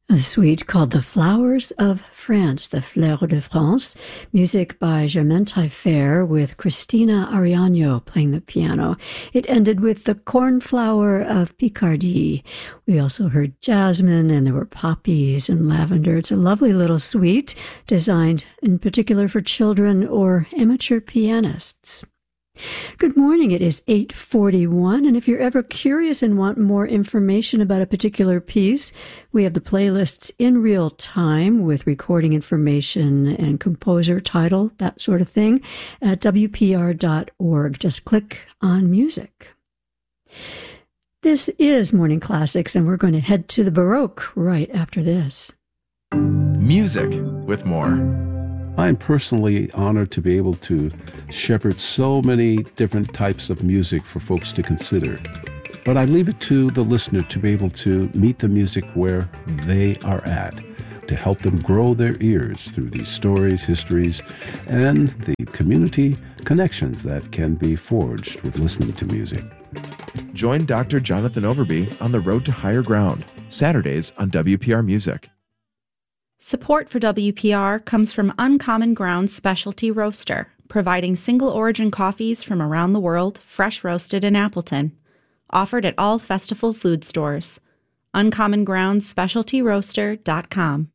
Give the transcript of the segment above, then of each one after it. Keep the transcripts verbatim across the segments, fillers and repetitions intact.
A suite called The Flowers of France, the Fleurs de France, music by Germaine Taillefer with Christina Ariano playing the piano. It ended with The Cornflower of Picardy. We also heard jasmine, and there were poppies and lavender. It's a lovely little suite designed in particular for children or amateur pianists. Good morning. It is eight forty-one, and if you're ever curious and want more information about a particular piece, we have the playlists in real time with recording information and composer, title, that sort of thing, at W P R dot org. Just click on music. This is Morning Classics, and we're going to head to the Baroque right after this. Music with more. I'm personally honored to be able to shepherd so many different types of music for folks to consider. But I leave it to the listener to be able to meet the music where they are at, to help them grow their ears through these stories, histories, and the community connections that can be forged with listening to music. Join Doctor Jonathan Overby on the Road to Higher Ground, Saturdays on W P R Music. Support for W P R comes from Uncommon Grounds Specialty Roaster, providing single-origin coffees from around the world, fresh roasted in Appleton. Offered at all Festival food stores. uncommon grounds specialty roaster dot com.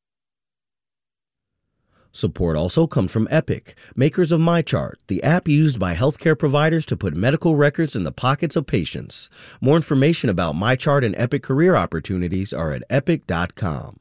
Support also comes from Epic, makers of MyChart, the app used by healthcare providers to put medical records in the pockets of patients. More information about MyChart and Epic career opportunities are at epic dot com.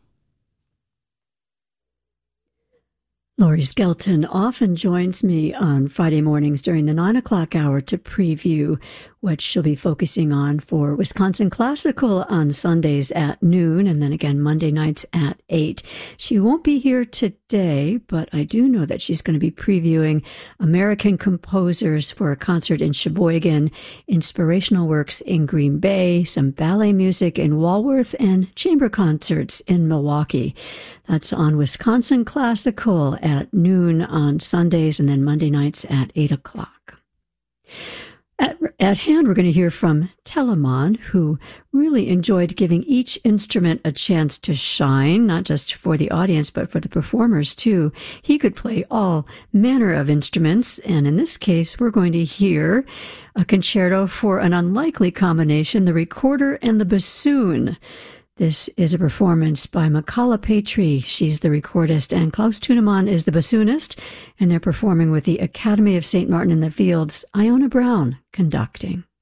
Laurie Skelton often joins me on Friday mornings during the nine o'clock hour to preview what she'll be focusing on for Wisconsin Classical on Sundays at noon, and then again Monday nights at eight. She won't be here today, but I do know that she's going to be previewing American composers for a concert in Sheboygan, inspirational works in Green Bay, some ballet music in Walworth, and chamber concerts in Milwaukee. That's on Wisconsin Classical at noon on Sundays, and then Monday nights at eight o'clock. At, at hand, we're going to hear from Telemann, who really enjoyed giving each instrument a chance to shine, not just for the audience, but for the performers, too. He could play all manner of instruments, and in this case, we're going to hear a concerto for an unlikely combination, the recorder and the bassoon. This is a performance by Michala Patry. She's the recordist, and Klaus Tunemann is the bassoonist, and they're performing with the Academy of Saint Martin in the Fields, Iona Brown conducting.